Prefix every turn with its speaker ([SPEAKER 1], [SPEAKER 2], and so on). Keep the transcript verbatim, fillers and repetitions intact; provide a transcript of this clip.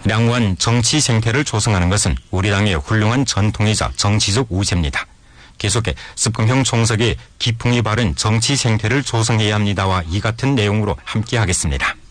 [SPEAKER 1] 량호한 정치 생태를 조성하는 것은 우리 당의 훌륭한 전통이자 정치적 우세입니다. 계속해 습금형 총석이 기풍이 바른 정치 생태를 조성해야 합니다와 이 같은 내용으로 함께하겠습니다.